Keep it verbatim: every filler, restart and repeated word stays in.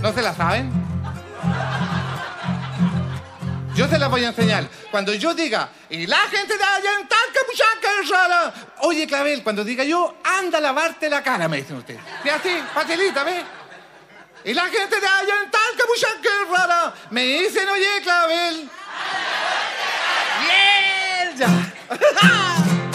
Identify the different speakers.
Speaker 1: ¿No se la saben? Yo se las voy a enseñar. Cuando yo diga, y la gente de allá en Talca, muchacha, es rara. Oye, Clavel, cuando diga yo, anda a lavarte la cara, me dicen ustedes. Y así, facilita, ¿ves? Y la gente de allá en Talca, muchacha, es rara. Me dicen, oye, Clavel. ¡Bien! ¡Ya!